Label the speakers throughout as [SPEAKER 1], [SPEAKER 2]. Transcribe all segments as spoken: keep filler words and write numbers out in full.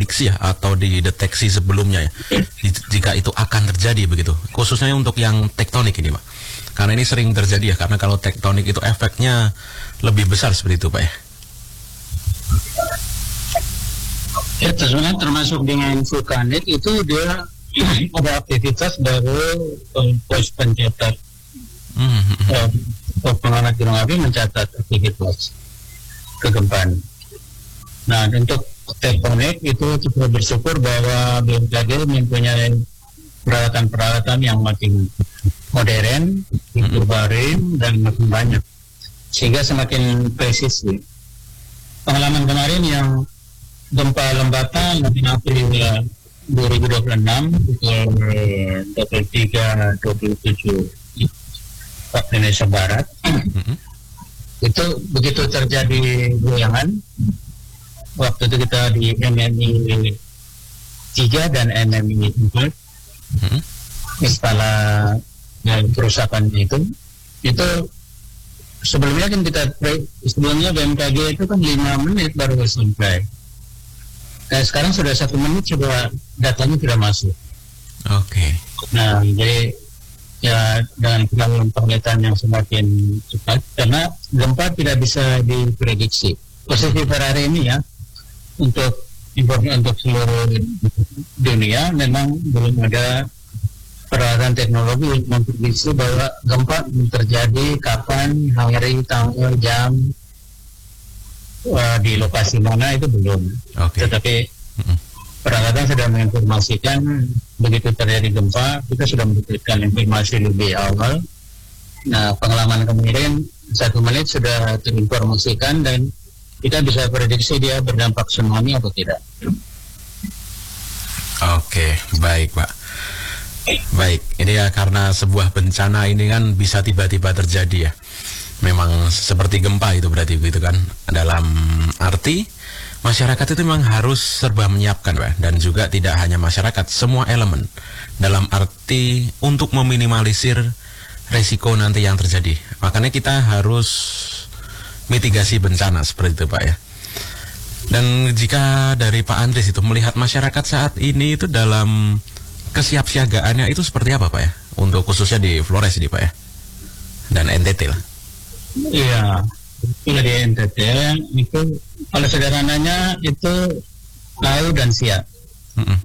[SPEAKER 1] diprediksi ya atau dideteksi sebelumnya ya, jika itu akan terjadi begitu, khususnya untuk yang tektonik ini Pak, karena ini sering terjadi ya, karena kalau tektonik itu efeknya lebih besar seperti itu Pak ya.
[SPEAKER 2] Ya sebenarnya termasuk dengan vulkanik itu dia ada aktivitas baru pos pencetak mm-hmm. pengamatan gunung api mencatat aktivitas kegempaan. Nah untuk tektonik itu kita bersyukur bahwa B M K G mempunyai peralatan-peralatan yang makin modern, diperbarui dan makin banyak, sehingga semakin presis. Pengalaman kemarin yang gempa lembata sembilan April dua ribu dua puluh enam pukul dua puluh tiga dua puluh tujuh waktu Indonesia Barat, mm-hmm. itu begitu terjadi goyangan, waktu itu kita di M M I tiga dan M M I empat, mm-hmm. setelah kerusakan itu, itu sebelumnya kan kita sebelumnya B M K G itu kan lima menit baru sampai. Nah, sekarang sudah satu menit sudah datanya sudah masuk.
[SPEAKER 1] Oke. Okay.
[SPEAKER 2] Nah, jadi ya dengan pengamatan yang semakin cepat, karena gempa tidak bisa diprediksi. Posisi per hari ini ya, untuk untuk seluruh dunia memang belum ada peralatan teknologi yang memprediksi bahwa gempa terjadi kapan, hari, tanggal, jam, uh, di lokasi mana itu belum. Okay. Tetapi mm-hmm. peralatan sudah menginformasikan begitu terjadi gempa, kita sudah mendapatkan informasi lebih awal. Nah, pengalaman kemarin satu menit sudah terinformasikan dan kita bisa prediksi dia berdampak tsunami atau tidak.
[SPEAKER 1] Oke, baik Pak. Baik, ini ya karena sebuah bencana ini kan bisa tiba-tiba terjadi ya. Memang seperti gempa itu berarti begitu kan. Dalam arti masyarakat itu memang harus serba menyiapkan Pak. Dan juga tidak hanya masyarakat, semua elemen. Dalam arti untuk meminimalisir resiko nanti yang terjadi. Makanya kita harus mitigasi bencana seperti itu Pak ya. Dan jika dari Pak Andries itu melihat masyarakat saat ini itu dalam kesiapsiagaannya itu seperti apa Pak ya? Untuk khususnya di Flores ini Pak ya? Dan N T T lah.
[SPEAKER 2] Iya, kalau di N T T itu kalau sederhananya itu tahu dan siap. Mm-mm.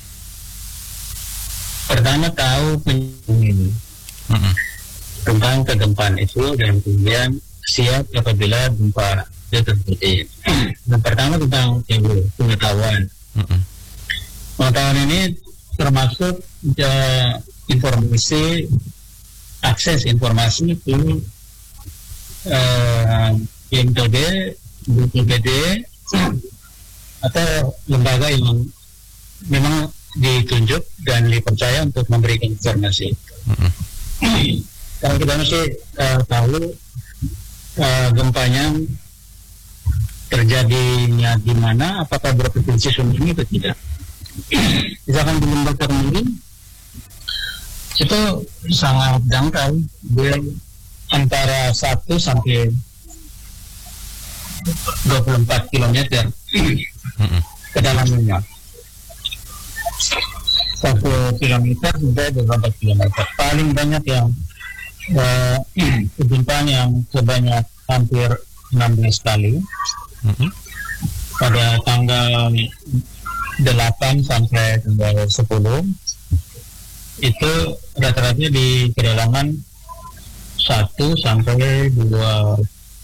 [SPEAKER 2] Pertama tahu penyebab tentang kegempaan itu dan kemudian siap apabila gempa itu terjadi. Yang pertama tentang pengetahuan. Mm-mm. Pengetahuan ini termasuk uh, informasi, akses informasi ke uh, B M K G, B P B D atau lembaga yang memang ditunjuk dan dipercaya untuk memberikan informasi. Mm-hmm. Kalau kita masih uh, tahu uh, gempanya terjadinya di mana, apakah berpotensi tsunami atau tidak. Misalkan di lembaga Miri itu sangat dangkal, dia antara satu sampai dua puluh empat kilometer mm-hmm. kedalamannya, satu kilometer sampai dua puluh empat kilometer. Paling banyak yang uh, kegempaan yang sebanyak hampir enam belas kali mm-hmm. pada tanggal delapan sampai tanggal sepuluh itu rata-rata di kedalaman satu sampai dua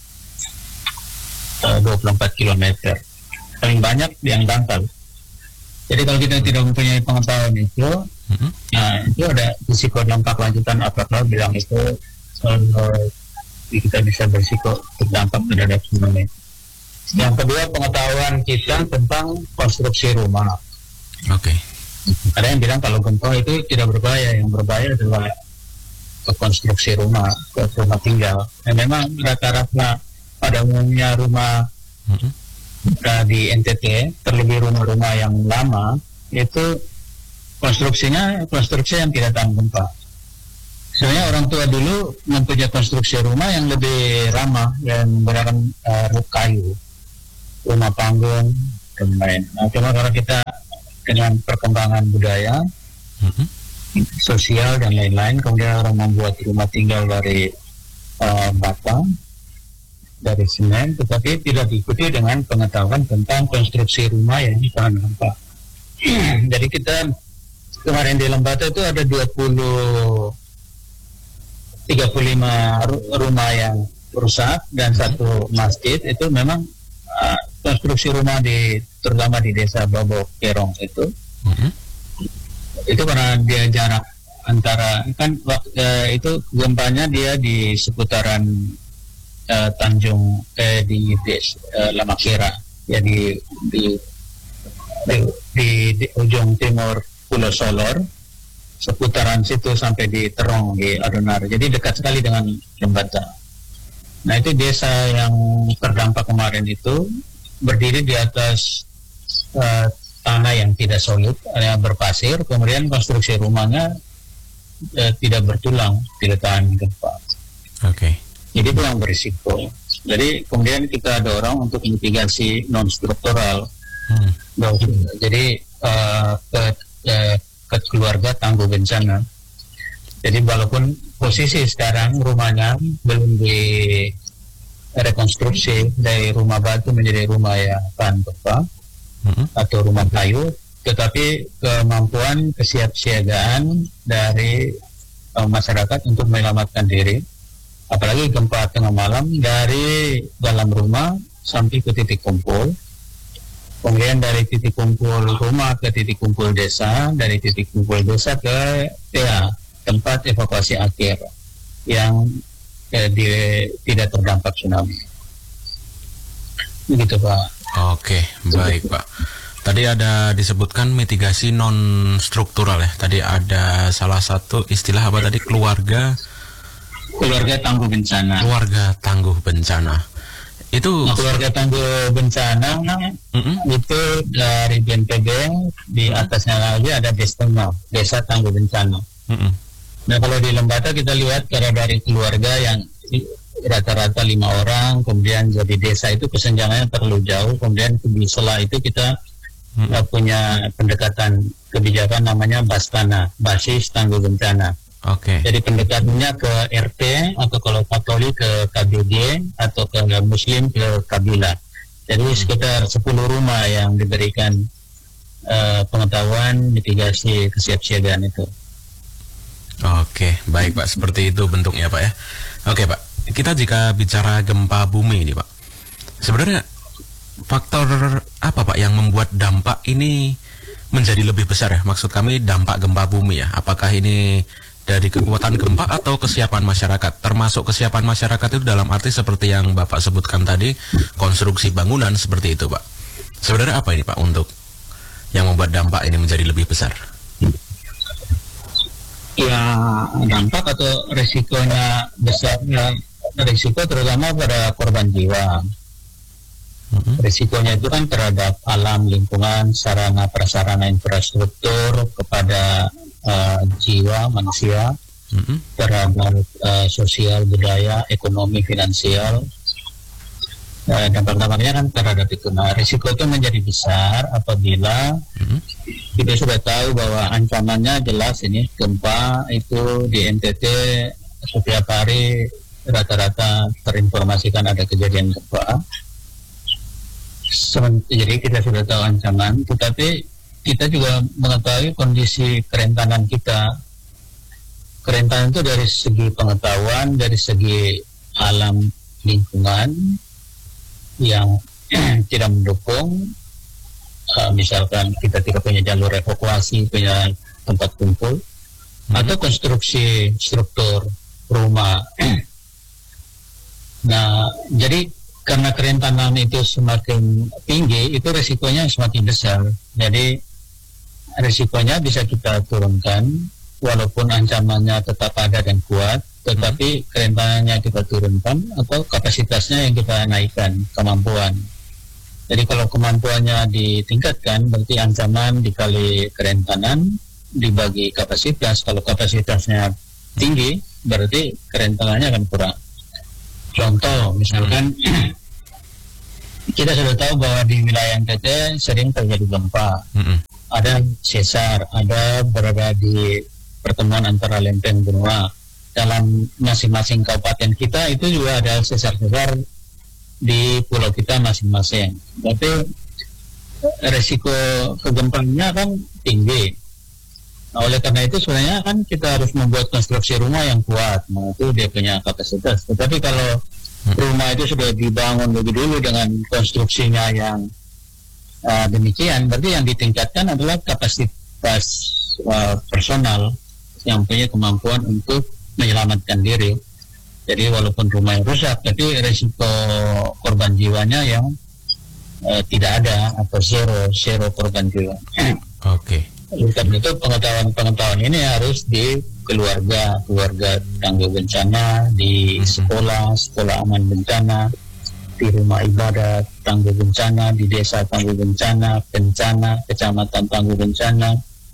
[SPEAKER 2] puluh empat kilometer. Paling banyak yang dangkal. Jadi kalau kita tidak mempunyai pengetahuan itu, mm-hmm. nah itu ada risiko dampak lanjutan apakah bilang itu uh, kita bisa berisiko terdampak terhadap tsunami. Yang kedua, pengetahuan kita tentang konstruksi rumah.
[SPEAKER 1] Oke. Okay.
[SPEAKER 2] Ada yang bilang kalau gempa itu tidak berbahaya, yang berbahaya adalah konstruksi rumah, rumah tinggal. Dan memang rata-rata pada umumnya rumah mm-hmm. di N T T, terlebih rumah-rumah yang lama, itu konstruksinya konstruksi yang tidak tahan gempa. Sebenarnya orang tua dulu mempunyai konstruksi rumah yang lebih ramah, yang menggunakan uh, kayu. Rumah panggung bermain. Nah, cuma kalau kita dengan perkembangan budaya,
[SPEAKER 1] Mm-hmm.
[SPEAKER 2] sosial dan lain-lain, kemudian orang membuat rumah tinggal dari uh, bata, dari semen, tetapi tidak diikuti dengan pengetahuan tentang konstruksi rumah yang tahan gempa. Jadi kita kemarin di Lembata itu ada dua puluh tiga puluh lima rumah yang rusak dan satu masjid. Itu memang uh, konstruksi rumah di terutama di desa Bobok Kerong itu. Mm-hmm. Itu karena dia jarak antara kan uh, itu gempanya dia di seputaran uh, Tanjung eh, di, di uh, Lamakira ya di di, di di di ujung timur Pulau Solor, seputaran situ sampai di Terong di Adonar, jadi dekat sekali dengan Lembata. Nah itu desa yang terdampak kemarin itu berdiri di atas uh, tanah yang tidak solid, yang berpasir, kemudian konstruksi rumahnya eh, tidak bertulang, tidak tahan gempa. Oke.
[SPEAKER 1] Okay.
[SPEAKER 2] Jadi itu yang berisiko. Jadi kemudian kita dorong untuk mitigasi non struktural. Hmm. Jadi uh, ke, ke, ke keluarga tangguh bencana. Jadi walaupun posisi sekarang rumahnya belum direkonstruksi dari rumah batu menjadi rumah yang tahan gempa, atau rumah kayu, tetapi kemampuan kesiapsiagaan dari uh, masyarakat untuk menyelamatkan diri, apalagi gempa tengah malam, dari dalam rumah sampai ke titik kumpul, kemudian dari titik kumpul rumah ke titik kumpul desa, dari titik kumpul desa ke T A, tempat evakuasi akhir yang eh, di, tidak terdampak tsunami. Begitu Pak.
[SPEAKER 1] Oke, baik Pak. Tadi ada disebutkan mitigasi non struktural ya. Tadi ada salah satu istilah apa tadi, keluarga
[SPEAKER 2] keluarga tangguh bencana.
[SPEAKER 1] Keluarga tangguh bencana. Itu
[SPEAKER 2] nah, keluarga tangguh bencana mm-hmm. itu dari B N P B, di atasnya lagi ada Destema, Desa Tangguh Bencana. Mm-hmm. Nah kalau di Lembata kita lihat karena dari keluarga yang rata-rata lima orang, kemudian jadi desa itu kesenjangannya terlalu jauh, kemudian di sela itu kita hmm. uh, punya pendekatan kebijakan namanya Bastana, basis tangguh bencana.
[SPEAKER 1] Oke. Okay.
[SPEAKER 2] Jadi pendekatannya ke R T atau kalau Katolik ke K B G atau ke Muslim ke Kabila. Jadi hmm. sekitar sepuluh rumah yang diberikan uh, pengetahuan mitigasi kesiapsiagaan itu.
[SPEAKER 1] Oke, baik Pak, seperti itu bentuknya Pak ya. Oke Pak, kita jika bicara gempa bumi ini Pak, sebenarnya faktor apa Pak yang membuat dampak ini menjadi lebih besar ya? Maksud kami dampak gempa bumi ya, apakah ini dari kekuatan gempa atau kesiapan masyarakat? Termasuk kesiapan masyarakat itu dalam arti seperti yang Bapak sebutkan tadi, konstruksi bangunan seperti itu Pak. Sebenarnya apa ini Pak untuk yang membuat dampak ini menjadi lebih besar?
[SPEAKER 2] Ya dampak atau resikonya besarnya, risiko terutama pada korban jiwa. Mm-hmm. Risikonya itu kan terhadap alam, lingkungan, sarana prasarana infrastruktur, kepada uh, jiwa manusia, mm-hmm. terhadap uh, sosial, budaya, ekonomi, finansial. Uh, dampak-dampaknya kan terhadap itu. Nah, risiko itu menjadi besar apabila mm-hmm. kita sudah tahu bahwa ancamannya jelas ini, gempa itu di N T T setiap hari rata-rata terinformasikan ada kejadian gempa. Jadi kita sudah tahu ancaman, tetapi kita juga mengetahui kondisi kerentanan kita. Kerentanan itu dari segi pengetahuan, dari segi alam lingkungan yang tidak mendukung. Uh, misalkan kita tidak punya jalur evakuasi, punya tempat kumpul, hmm. atau konstruksi struktur rumah. Nah, jadi karena kerentanan itu semakin tinggi, itu resikonya semakin besar. Jadi risikonya bisa kita turunkan, walaupun ancamannya tetap ada dan kuat, tetapi hmm. kerentanannya kita turunkan atau kapasitasnya yang kita naikkan, kemampuan. Jadi kalau kemampuannya ditingkatkan, berarti ancaman dikali kerentanan dibagi kapasitas. Kalau kapasitasnya tinggi, berarti kerentanannya akan kurang. Contoh, misalkan hmm. kita sudah tahu bahwa di wilayah N T T sering terjadi gempa. Mm-hmm. Ada sesar, ada berada di pertemuan antara lempeng benua. Dalam masing-masing kabupaten kita itu juga ada sesar-sesar di pulau kita masing-masing. Tapi resiko kegempaannya kan tinggi. Nah, oleh karena itu sebenarnya kan kita harus membuat konstruksi rumah yang kuat. Nah, itu dia punya kapasitas. Tetapi kalau rumah itu sudah dibangun lebih dulu dengan konstruksinya yang uh, demikian, berarti yang ditingkatkan adalah kapasitas uh, personal yang punya kemampuan untuk menyelamatkan diri. Jadi walaupun rumah yang rusak, tapi risiko korban jiwanya yang uh, tidak ada atau zero, zero korban jiwa.
[SPEAKER 1] Oke. Okay.
[SPEAKER 2] Karena itu pengetahuan-pengetahuan ini harus di keluarga, keluarga tangguh bencana, di sekolah, sekolah aman bencana, di rumah ibadat tangguh bencana, di desa tangguh bencana, bencana, kecamatan tangguh bencana.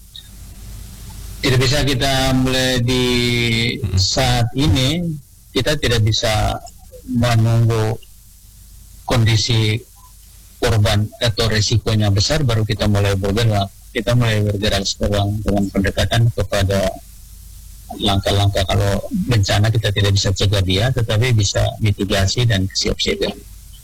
[SPEAKER 2] Tidak bisa kita mulai di saat ini, kita tidak bisa menunggu kondisi korban atau risikonya besar baru kita mulai bergerak. Kita mulai bergerak sekarang dengan pendekatan kepada langkah-langkah. Kalau bencana kita tidak bisa cegah dia, tetapi bisa mitigasi dan siap-siagaan.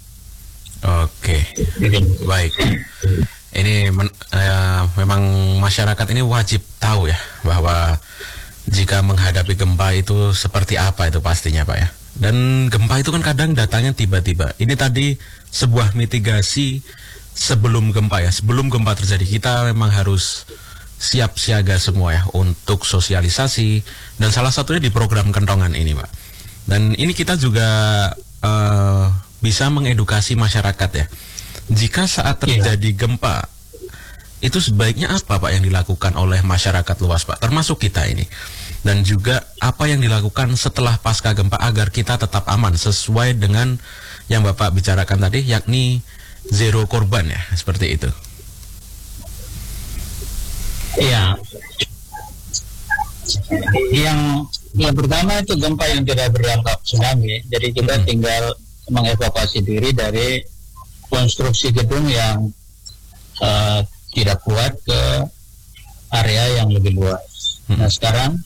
[SPEAKER 1] Oke, baik. Ini men, uh, memang masyarakat ini wajib tahu ya bahwa jika menghadapi gempa itu seperti apa itu pastinya Pak ya. Dan gempa itu kan kadang datangnya tiba-tiba. Ini tadi sebuah mitigasi sebelum gempa ya, sebelum gempa terjadi kita memang harus siap siaga semua ya untuk sosialisasi dan salah satunya di program Kentongan ini Pak. Dan ini kita juga uh, bisa mengedukasi masyarakat ya. Jika saat terjadi gempa itu sebaiknya apa Pak yang dilakukan oleh masyarakat luas Pak, termasuk kita ini. Dan juga apa yang dilakukan setelah pasca gempa agar kita tetap aman sesuai dengan yang Bapak bicarakan tadi, yakni zero korban ya, seperti itu.
[SPEAKER 2] Iya. Yang yang pertama itu gempa yang tidak berdampak tsunami. Jadi kita hmm. tinggal mengevakuasi diri dari konstruksi gedung yang uh, tidak kuat ke area yang lebih luas. Hmm. Nah sekarang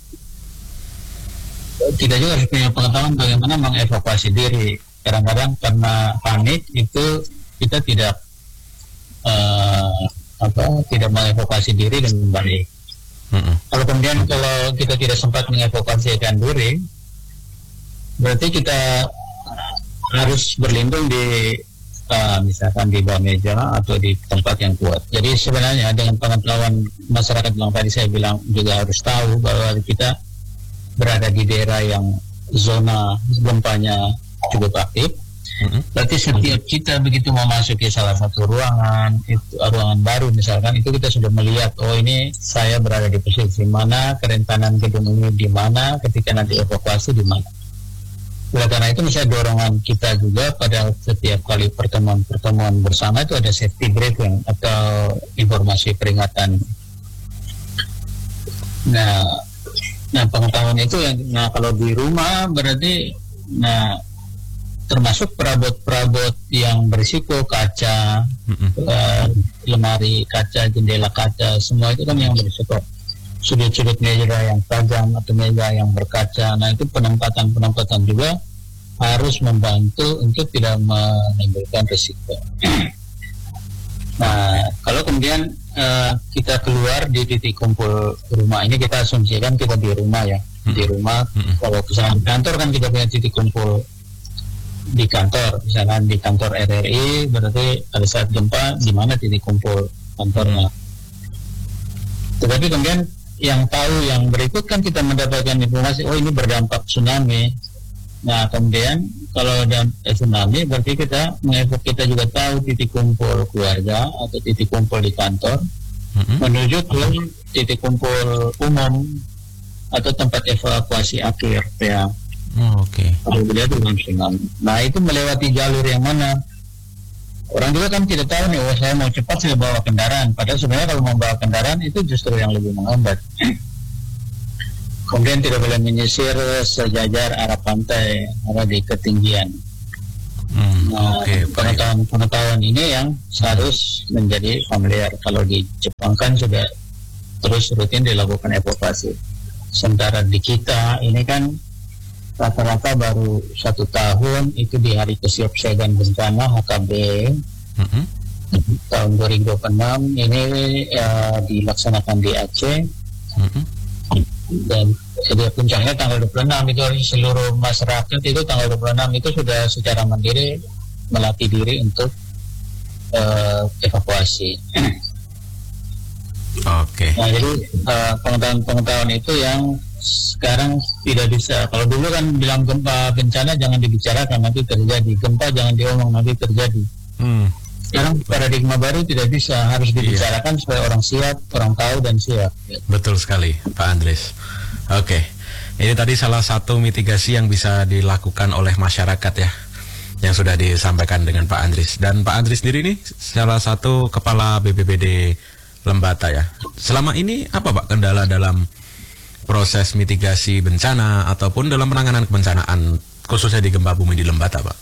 [SPEAKER 2] kita juga harus punya pengetahuan bagaimana mengevakuasi diri. Kadang-kadang karena panik itu kita tidak uh, apa tidak mengevakuasi diri dengan baik. Mm-hmm. Kalau kemudian kalau kita tidak sempat mengevakuasikan diri, berarti kita harus berlindung di uh, misalkan di bawah meja atau di tempat yang kuat. Jadi sebenarnya dengan pengetahuan masyarakat yang tadi saya bilang juga harus tahu bahwa kita berada di daerah yang zona gempanya cukup aktif. Mm-hmm. Berarti setiap kita begitu memasuki salah satu ruangan, itu ruangan baru misalkan, itu kita sudah melihat, oh ini saya berada di posisi mana, kerentanan gedung ini di mana, ketika nanti evakuasi di mana. Oleh karena itu misalnya dorongan kita juga pada setiap kali pertemuan-pertemuan bersama itu ada safety briefing atau informasi peringatan. Nah, nah pengetahuan itu yang, nah kalau di rumah berarti, nah termasuk perabot-perabot yang berisiko, kaca, mm-hmm. uh, lemari kaca, jendela kaca, semua itu kan yang berisiko. Sudut-sudut meja yang tajam atau meja yang berkaca, nah itu penempatan-penempatan juga harus membantu untuk tidak menimbulkan risiko. Nah, kalau kemudian uh, kita keluar di titik kumpul rumah ini, kita asumsikan kita di rumah ya, mm-hmm. di rumah. Mm-hmm. Kalau misalnya kantor kan kita punya titik kumpul di kantor, misalkan di kantor R R I, berarti pada saat gempa di mana titik kumpul kantornya. Tetapi kemudian yang tahu yang berikut kan kita mendapatkan informasi, oh ini berdampak tsunami. Nah kemudian kalau ada tsunami berarti kita mengevok, kita juga tahu titik kumpul keluarga atau titik kumpul di kantor, mm-hmm. menuju ke titik kumpul umum atau tempat evakuasi akhir ya.
[SPEAKER 1] Oh, Oke.
[SPEAKER 2] Okay. Nah itu melewati jalur yang mana? Orang juga kan tidak tahu nih, oh saya mau cepat saya bawa kendaraan. Padahal sebenarnya kalau membawa kendaraan itu justru yang lebih menghambat. Kemudian tidak boleh menyisir sejajar arah pantai, arah di ketinggian.
[SPEAKER 1] Hmm,
[SPEAKER 2] Nah,
[SPEAKER 1] Oke, baik.
[SPEAKER 2] pengetahuan-pengetahuan ini yang harus menjadi familiar. Kalau di Jepang kan sudah terus rutin dilakukan evakuasi. Sementara di kita ini kan rata-rata baru satu tahun itu di hari kesiapsiagaan bencana H K B
[SPEAKER 1] Mm-mm.
[SPEAKER 2] tahun dua ribu dua puluh enam ini uh, dilaksanakan di Aceh.
[SPEAKER 1] Mm-mm.
[SPEAKER 2] Dan jadi puncaknya tanggal dua puluh enam itu seluruh masyarakat itu tanggal dua puluh enam itu sudah secara mandiri melatih diri untuk uh, evakuasi.
[SPEAKER 1] Oke.
[SPEAKER 2] Nah jadi uh, pengetahuan-pengetahuan itu yang sekarang tidak bisa. Kalau dulu kan bilang gempa bencana jangan dibicarakan nanti terjadi, gempa jangan diomong nanti terjadi.
[SPEAKER 1] Hmm.
[SPEAKER 2] Sekarang paradigma baru tidak bisa, harus dibicarakan iya. supaya orang siap, orang tahu dan siap.
[SPEAKER 1] Betul sekali, Pak Andries. Oke, ini tadi salah satu mitigasi yang bisa dilakukan oleh masyarakat ya, yang sudah disampaikan dengan Pak Andries. Dan Pak Andries sendiri nih salah satu kepala B P B D Lembata ya. Selama ini apa Pak kendala dalam proses mitigasi bencana ataupun dalam penanganan kebencanaan khususnya di gempa bumi di Lembata, Pak?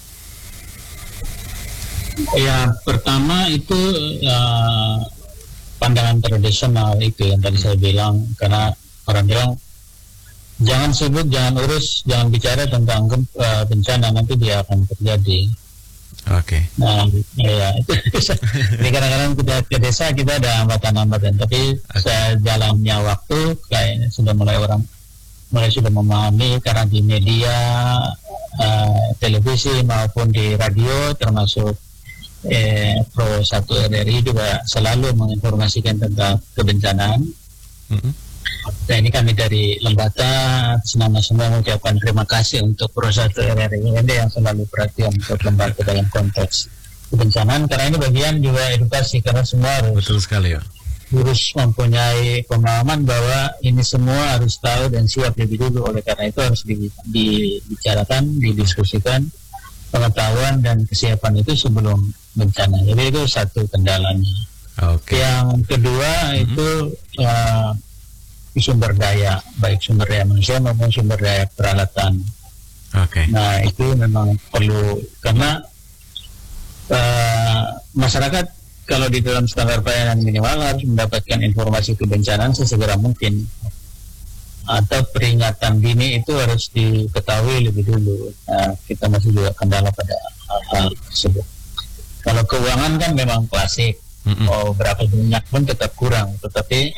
[SPEAKER 2] Ya, pertama itu uh, pandangan tradisional itu yang tadi saya bilang, karena orang bilang jangan sibuk, jangan urus, jangan bicara tentang uh, bencana, nanti dia akan terjadi.
[SPEAKER 1] Oke. Okay.
[SPEAKER 2] Nah, ya itu jadi kadang-kadang kita ke desa kita ada hambatan-hambatan, tapi okay. sejalannya waktu kayaknya sudah mulai orang mulai sudah memahami karena di media uh, televisi maupun di radio termasuk Eh, Pro satu R R I juga selalu menginformasikan tentang kebencanaan. Mm-hmm. Nah ini kami dari Lembata senama semua mengucapkan terima kasih untuk Pro satu R R I yang selalu perhatian untuk Lembata dalam konteks kebencanaan, karena ini bagian juga edukasi, karena semua harus
[SPEAKER 1] betul sekali ya,
[SPEAKER 2] harus mempunyai pemahaman bahwa ini semua harus tahu dan siap lebih dulu. Oleh karena itu harus dibicarakan, didiskusikan pengetahuan dan kesiapan itu sebelum bencana. Jadi itu satu kendalanya.
[SPEAKER 1] Okay.
[SPEAKER 2] Yang kedua mm-hmm. itu uh, sumber daya, baik sumber daya manusia maupun sumber daya peralatan.
[SPEAKER 1] Okay.
[SPEAKER 2] Nah itu memang perlu, karena uh, masyarakat kalau di dalam standar pelayanan minimal harus mendapatkan informasi kebencanaan sesegera mungkin, atau peringatan dini itu harus diketahui lebih dulu. Nah, kita masih juga kendala pada hal-hal tersebut. Kalau keuangan kan memang klasik, mm-hmm. oh berapa banyak pun tetap kurang, tetapi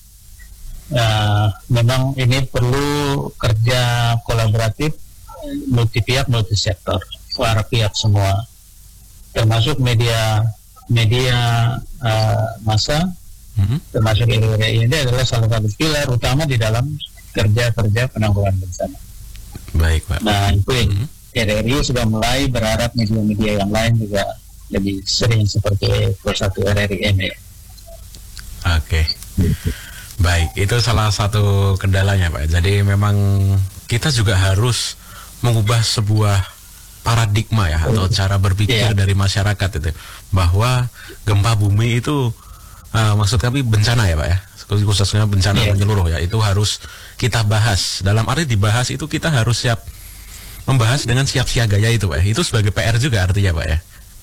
[SPEAKER 2] uh, memang ini perlu kerja kolaboratif multi pihak, multi sektor, para pihak semua, termasuk media media uh, massa. Mm-hmm. Termasuk R R I ini adalah salah satu pilar utama di dalam kerja-kerja penanggulangan bencana.
[SPEAKER 1] Baik, Pak.
[SPEAKER 2] Nah, itu mm-hmm. R R I sudah mulai berharap media-media yang lain juga lebih sering seperti Pro satu R R I ini.
[SPEAKER 1] Oke. Okay. Baik, itu salah satu kendalanya, Pak. Jadi memang kita juga harus mengubah sebuah paradigma ya, atau cara berpikir yeah. dari masyarakat itu, bahwa gempa bumi itu Uh, maksud kami bencana ya Pak ya, khususnya bencana yeah. menyeluruh ya, itu harus kita bahas. Dalam arti dibahas itu kita harus siap membahas dengan siap siaga ya itu Pak. Itu sebagai P R juga artinya Pak ya.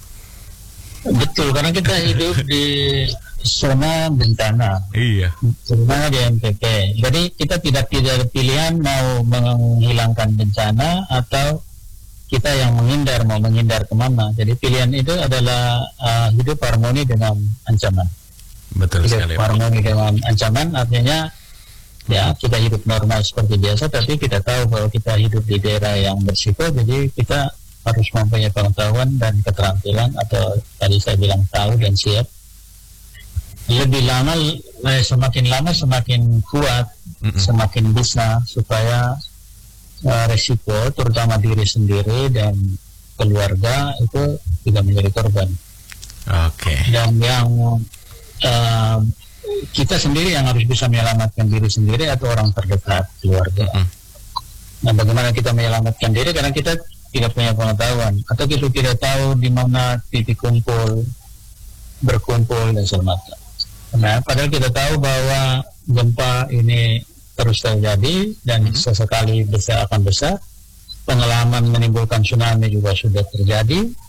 [SPEAKER 2] Betul, karena kita hidup di zona bencana.
[SPEAKER 1] Iya.
[SPEAKER 2] Zona di N P P. Jadi kita tidak tidak pilihan mau menghilangkan bencana atau kita yang menghindar mau menghindar kemana. Jadi pilihan itu adalah uh, hidup harmoni dengan ancaman.
[SPEAKER 1] Betul
[SPEAKER 2] hidup
[SPEAKER 1] sekali.
[SPEAKER 2] Harmoni dengan ancaman artinya hmm. ya kita hidup normal seperti biasa, tapi kita tahu bahwa kita hidup di daerah yang berisiko, jadi kita harus mempunyai pengetahuan dan keterampilan, atau tadi saya bilang tahu dan siap. Lebih lama, eh, semakin lama semakin kuat, hmm. semakin bisa, supaya uh, resiko terutama diri sendiri dan keluarga itu tidak menjadi korban.
[SPEAKER 1] Oke. Okay.
[SPEAKER 2] Dan yang Uh, kita sendiri yang harus bisa menyelamatkan diri sendiri atau orang terdekat keluarga. Mm-hmm. Nah, bagaimana kita menyelamatkan diri? Karena kita tidak punya pengetahuan, atau kita tidak tahu di mana titik kumpul, berkumpul dan semacam. Nah, padahal kita tahu bahwa gempa ini terus terjadi dan sesekali besar akan besar. Pengalaman menimbulkan tsunami juga sudah terjadi.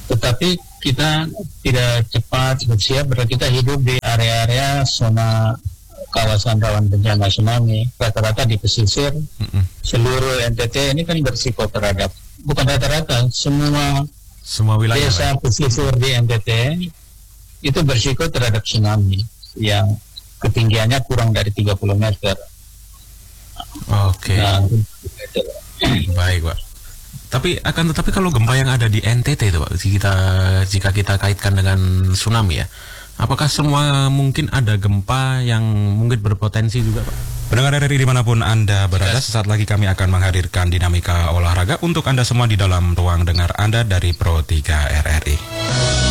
[SPEAKER 2] Tetapi kita tidak cepat bersiap berarti kita hidup di area-area zona kawasan rawan bencana tsunami. Rata-rata di pesisir mm-mm. seluruh N T T ini kan berisiko terhadap, bukan rata-rata, semua
[SPEAKER 1] semua wilayah
[SPEAKER 2] desa
[SPEAKER 1] baik.
[SPEAKER 2] pesisir di N T T itu berisiko terhadap tsunami yang ketinggiannya kurang dari tiga puluh meter.
[SPEAKER 1] Oke. Okay. Nah, baik, Pak. Tapi akan tetapi kalau gempa yang ada di N T T itu, Pak, kita jika kita kaitkan dengan tsunami ya, apakah semua mungkin ada gempa yang mungkin berpotensi juga, Pak?
[SPEAKER 3] Pendengar R R I dimanapun Anda berada, sesaat lagi kami akan menghadirkan dinamika olahraga untuk Anda semua di dalam ruang dengar Anda dari Pro tiga R R I.